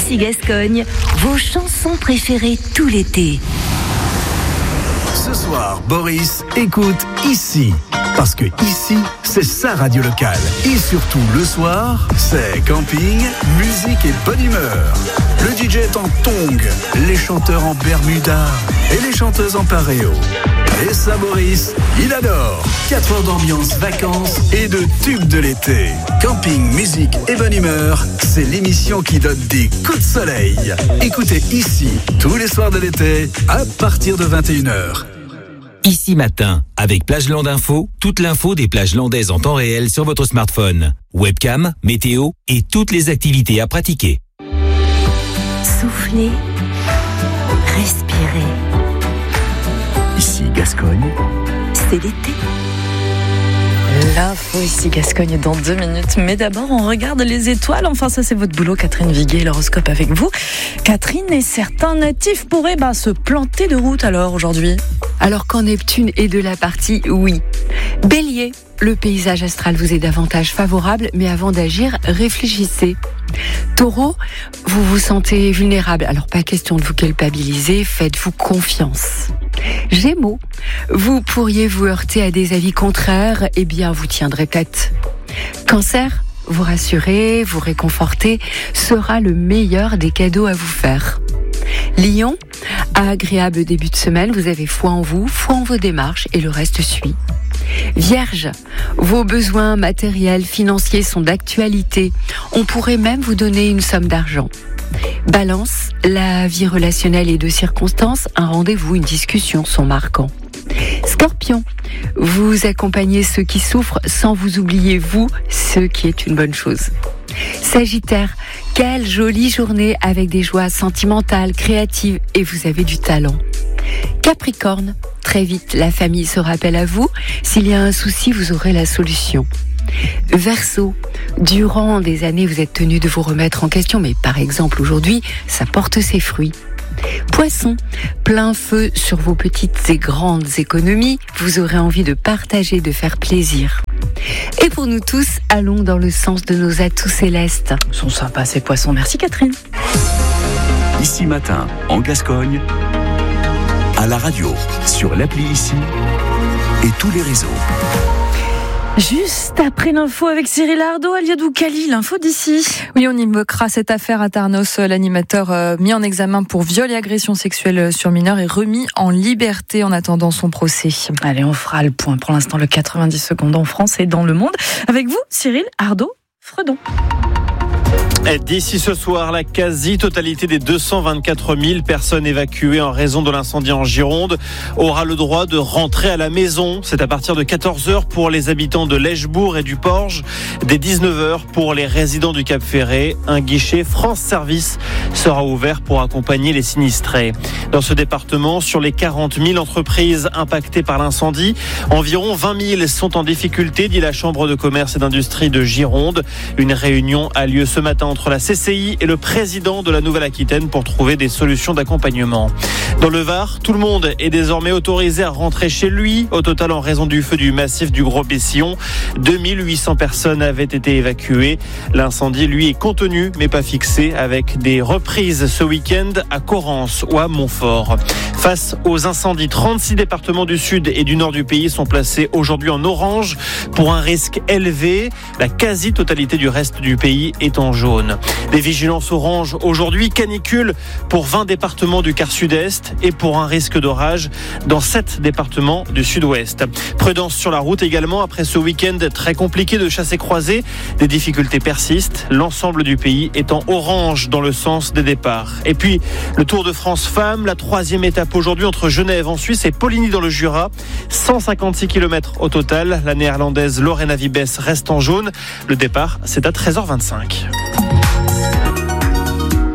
Ici Gascogne, vos chansons préférées tout l'été. Ce soir, Boris écoute Ici. Parce que ici, c'est sa radio locale. Et surtout, le soir, c'est camping, musique et bonne humeur. Le DJ est en tongs, les chanteurs en bermuda et les chanteuses en paréo. Et ça, Boris, il adore. 4 heures d'ambiance, vacances et de tubes de l'été. Camping, musique et bonne humeur, c'est l'émission qui donne des coups de soleil. Écoutez Ici, tous les soirs de l'été, à partir de 21h. Ici Matin, avec Plageland Info, toute l'info des plages landaises en temps réel sur votre smartphone. Webcam, météo et toutes les activités à pratiquer. Soufflez, respirez. Ici Gascogne, c'est l'été. L'info ici Gascogne dans 2 minutes. Mais d'abord, on regarde les étoiles. Enfin, ça, c'est votre boulot, Catherine Viguier, l'horoscope avec vous. Catherine, et certains natifs pourraient se planter de route alors aujourd'hui. Alors quand Neptune est de la partie, oui. Bélier, le paysage astral vous est davantage favorable, mais avant d'agir, réfléchissez. Taureau, vous vous sentez vulnérable, alors pas question de vous culpabiliser, faites-vous confiance. Gémeaux, vous pourriez vous heurter à des avis contraires, eh bien vous tiendrez tête. Cancer, vous rassurer, vous réconforter sera le meilleur des cadeaux à vous faire. Lion, agréable début de semaine, vous avez foi en vous, foi en vos démarches et le reste suit. Vierge, vos besoins matériels, financiers sont d'actualité. On pourrait même vous donner une somme d'argent. Balance, la vie relationnelle et de circonstances, un rendez-vous, une discussion sont marquants. Scorpion, vous accompagnez ceux qui souffrent sans vous oublier vous, ce qui est une bonne chose. Sagittaire, quelle jolie journée avec des joies sentimentales, créatives et vous avez du talent. Capricorne, très vite la famille se rappelle à vous, s'il y a un souci vous aurez la solution. Verseau, durant des années vous êtes tenu de vous remettre en question, mais par exemple aujourd'hui ça porte ses fruits. Poisson, plein feu sur vos petites et grandes économies, vous aurez envie de partager, de faire plaisir. Et pour nous tous, allons dans le sens de nos atouts célestes. Ils sont sympas ces poissons, merci Catherine. Ici Matin, en Gascogne, à la radio, sur l'appli Ici et tous les réseaux. Juste après l'info avec Cyril Ardo, Aliadou Kali, l'info d'ici. Oui, on évoquera cette affaire à Tarnos. L'animateur mis en examen pour viol et agression sexuelle sur mineur est remis en liberté en attendant son procès. Allez, on fera le point. Pour l'instant, le 90 secondes en France et dans le monde. Avec vous, Cyril Ardo Fredon. D'ici ce soir, la quasi-totalité des 224 000 personnes évacuées en raison de l'incendie en Gironde aura le droit de rentrer à la maison. C'est à partir de 14h pour les habitants de l'Eschbourg et du Porge, dès 19h pour les résidents du Cap-Ferré. Un guichet France Service sera ouvert pour accompagner les sinistrés. Dans ce département, sur les 40 000 entreprises impactées par l'incendie, environ 20 000 sont en difficulté, dit la Chambre de commerce et d'industrie de Gironde. Une réunion a lieu ce matin entre la CCI et le président de la Nouvelle-Aquitaine pour trouver des solutions d'accompagnement. Dans le Var, tout le monde est désormais autorisé à rentrer chez lui. Au total, en raison du feu du massif du Gros-Bessillon, 2800 personnes avaient été évacuées. L'incendie, lui, est contenu, mais pas fixé, avec des reprises ce week-end à Correns ou à Montfort. Face aux incendies, 36 départements du sud et du nord du pays sont placés aujourd'hui en orange pour un risque élevé. La quasi-totalité du reste du pays est en jaune. Des vigilances orange aujourd'hui, canicule pour 20 départements du quart sud-est et pour un risque d'orage dans 7 départements du sud-ouest. Prudence sur la route également après ce week-end très compliqué de chassé-croisé. Des difficultés persistent. L'ensemble du pays est en orange dans le sens des départs. Et puis, le Tour de France Femmes, la 3e étape aujourd'hui entre Genève en Suisse et Poligny dans le Jura. 156 km au total. La néerlandaise Lorena Wiebes reste en jaune. Le départ, c'est à 13h25.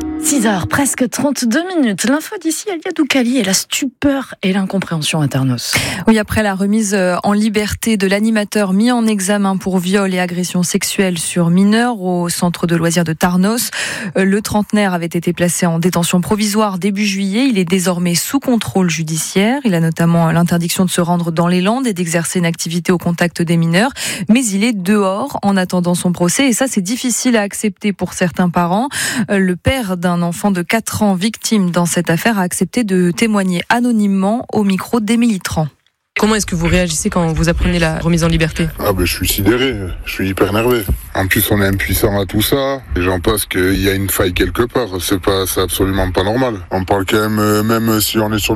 6h, presque 32 minutes. L'info d'ici, Alia Doukali et la stupeur et l'incompréhension à Tarnos. Oui, après la remise en liberté de l'animateur mis en examen pour viol et agression sexuelle sur mineurs au centre de loisirs de Tarnos, le trentenaire avait été placé en détention provisoire début juillet. Il est désormais sous contrôle judiciaire. Il a notamment l'interdiction de se rendre dans les Landes et d'exercer une activité au contact des mineurs. Mais il est dehors en attendant son procès. Et ça, c'est difficile à accepter pour certains parents. Le père d'un enfant de 4 ans victime dans cette affaire a accepté de témoigner anonymement au micro d'Émilie Tran. Comment est-ce que vous réagissez quand vous apprenez la remise en liberté ? Je suis sidéré, je suis hyper énervé. En plus, on est impuissant à tout ça. Et j'en pense qu'il y a une faille quelque part. C'est absolument pas normal. On parle quand même si on est sur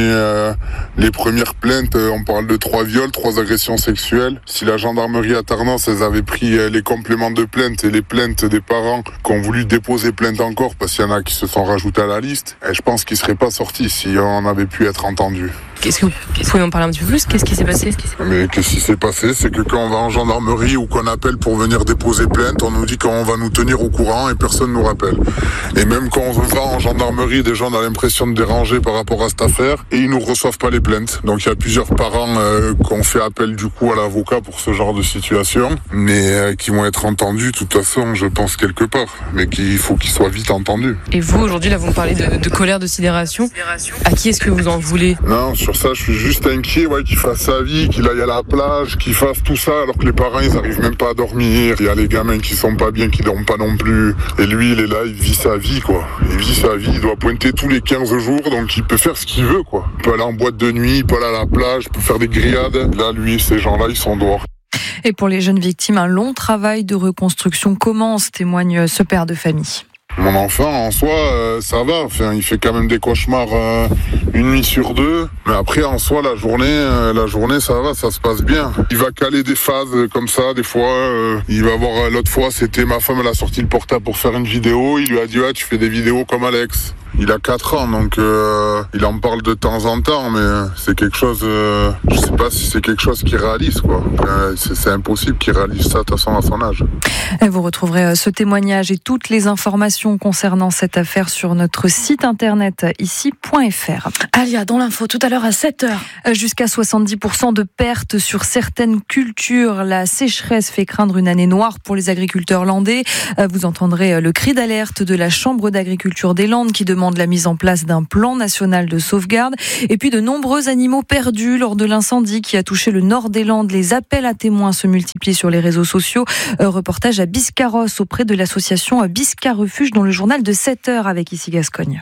les premières plaintes, on parle de 3 viols, 3 agressions sexuelles. Si la gendarmerie à Tarnos, elles avaient pris les compléments de plainte et les plaintes des parents qui ont voulu déposer plainte encore, parce qu'il y en a qui se sont rajoutés à la liste, et je pense qu'ils seraient pas sortis si on avait pu être entendus. Qu'est-ce que vous pouvez en parler un petit peu plus ? Qu'est-ce qui s'est passé ? Mais qu'est-ce qui s'est passé ? C'est que quand on va en gendarmerie ou qu'on appelle pour venir déposer plainte, on nous dit qu'on va nous tenir au courant et personne nous rappelle. Et même quand on va en gendarmerie, des gens ont l'impression de déranger par rapport à cette affaire et ils nous reçoivent pas les plaintes. Donc il y a plusieurs parents qui ont fait appel du coup à l'avocat pour ce genre de situation, mais qui vont être entendus de toute façon, je pense quelque part, mais qu'il faut qu'ils soient vite entendus. Et vous aujourd'hui là, vous me parlez de colère, de sidération. À qui est-ce que vous en voulez ? Non, sur ça, je suis juste inquiet, qu'il fasse sa vie, qu'il aille à la plage, qu'il fasse tout ça, alors que les parents, ils arrivent même pas à dormir. Il y a les gamins qui sont pas bien, qui dorment pas non plus. Et lui, il est là, il vit sa vie, quoi. Il vit sa vie, il doit pointer tous les 15 jours, donc il peut faire ce qu'il veut, quoi. Il peut aller en boîte de nuit, il peut aller à la plage, il peut faire des grillades. Là, lui, ces gens-là, ils sont dehors. Et pour les jeunes victimes, un long travail de reconstruction commence, témoigne ce père de famille. Mon enfant, en soi, ça va. Enfin, il fait quand même des cauchemars une nuit sur 2. Mais après, en soi, la journée, ça va, ça se passe bien. Il va caler des phases comme ça, des fois. Il va voir, l'autre fois, c'était ma femme, elle a sorti le portable pour faire une vidéo. Il lui a dit, tu fais des vidéos comme Alex. Il a 4 ans, donc il en parle de temps en temps, mais c'est quelque chose, je sais pas si c'est quelque chose qu'il réalise, quoi. C'est impossible qu'il réalise ça, de toute façon, à son âge. Et vous retrouverez ce témoignage et toutes les informations concernant cette affaire sur notre site internet ici.fr. Alia, dans l'info, tout à l'heure à 7h. Jusqu'à 70% de pertes sur certaines cultures. La sécheresse fait craindre une année noire pour les agriculteurs landais. Vous entendrez le cri d'alerte de la Chambre d'agriculture des Landes qui demande la mise en place d'un plan national de sauvegarde. Et puis de nombreux animaux perdus lors de l'incendie qui a touché le nord des Landes. Les appels à témoins se multiplient sur les réseaux sociaux. Reportage à Biscarrosse auprès de l'association Biscar Refuge dans le journal de 7h avec Ici Gascogne.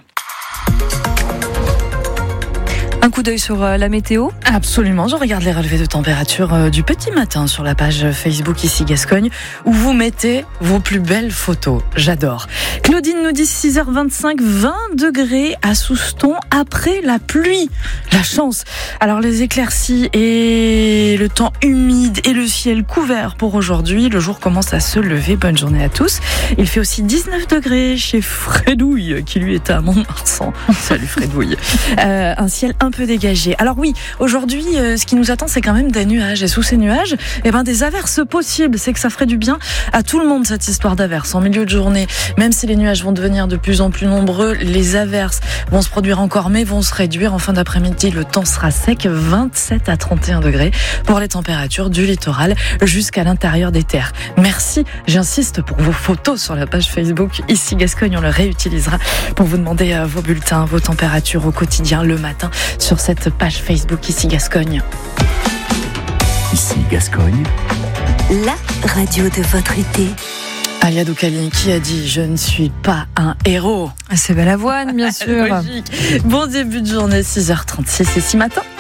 Un coup d'œil sur la météo ? Absolument, je regarde les relevés de température du petit matin sur la page Facebook Ici Gascogne où vous mettez vos plus belles photos. J'adore. Claudine nous dit 6h25, 20 degrés à Souston après la pluie. La chance. Alors les éclaircies et le temps humide et le ciel couvert pour aujourd'hui. Le jour commence à se lever. Bonne journée à tous. Il fait aussi 19 degrés chez Fredouille qui lui est à Mont-de-Marsan. Salut Fredouille. Un ciel un peu dégagé. Alors oui, aujourd'hui, ce qui nous attend, c'est quand même des nuages. Et sous ces nuages, des averses possibles. C'est que ça ferait du bien à tout le monde, cette histoire d'averses. En milieu de journée, même si les nuages vont devenir de plus en plus nombreux, les averses vont se produire encore, mais vont se réduire. En fin d'après-midi, le temps sera sec, 27 à 31 degrés pour les températures du littoral jusqu'à l'intérieur des terres. Merci, j'insiste, pour vos photos sur la page Facebook Ici Gascogne. On le réutilisera pour vous demander vos bulletins, vos températures au quotidien, le matin, sur cette page Facebook Ici Gascogne. Ici Gascogne, la radio de votre été. Alia Doukali qui a dit « Je ne suis pas un héros ». C'est Balavoine, bien sûr. Logique. Bon début de journée, 6h36 et 6 matin.